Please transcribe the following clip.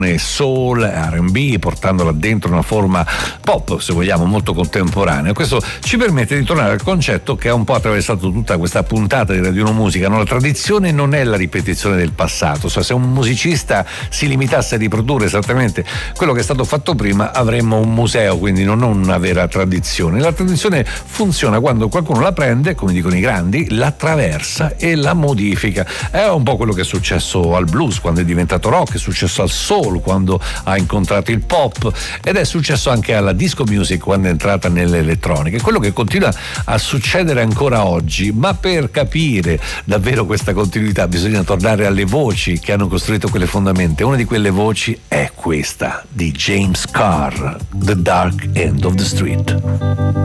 soul, R&B, portandola dentro una forma pop, se vogliamo, molto contemporanea. Questo ci permette di tornare al concetto che ha un po' attraversato tutta questa puntata di Radio 1 Musica, no? La tradizione non è la ripetizione del passato, cioè, se un musicista si limitasse a riprodurre esattamente quello che è stato fatto prima, avremmo un museo, quindi non una vera tradizione. La tradizione funziona quando qualcuno la prende, come dicono i grandi, la attraversa e la modifica. È un po' quello che è successo al blues quando è diventato rock, è successo al soul quando ha incontrato il pop, ed è successo anche alla disco music quando è entrata nelle elettroniche. Quello che continua a succedere ancora oggi, ma per capire davvero questa continuità bisogna tornare alle voci che hanno costruito quelle fondamenta. Una di quelle voci è questa di James Carr, The Dark End of the Street.